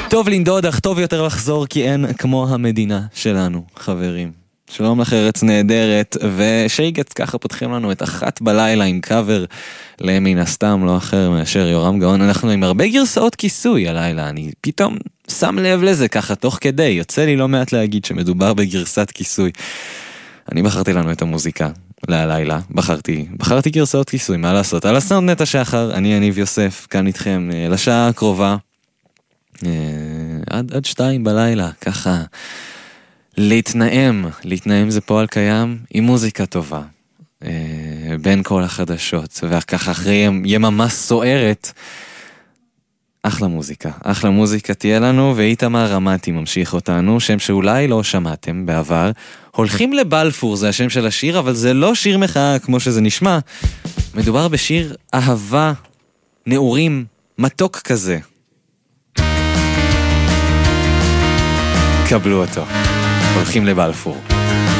טוב לנדוד, אך טוב יותר לחזור, כי אין כמו המדינה שלנו, חברים. שלום לך ארץ נהדרת, ושייגט ככה פותחים לנו את 1 בלילה עם קאבר למן הסתם, לא אחר מאשר יורם גאון. אנחנו עם הרבה גרסאות כיסוי הלילה, אני פתאום שם לב לזה ככה תוך כדי, יוצא לי לא מעט להגיד שמדובר בגרסת כיסוי. אני בחרתי לנו את המוזיקה להלילה, בחרתי גרסאות כיסוי, מה לעשות? על הסאונד נטע שחר, אני יניב יוסף, כאן איתכם לשעה הקרובה, עד 2 בלילה, ככה להתנעם זה פועל קיים עם מוזיקה טובה, בין כל החדשות, וככה אחרי יממה סוערת, אחלה מוזיקה תהיה לנו, ואיתמר רמתי ממשיך אותנו, שם שאולי לא שמעתם בעבר, הולכים לבלפור, זה השם של השיר, אבל זה לא שיר מחאה כמו שזה נשמע, מדובר בשיר אהבה, נעורים, מתוק כזה. קבלו אותו, הולכים לבלפור.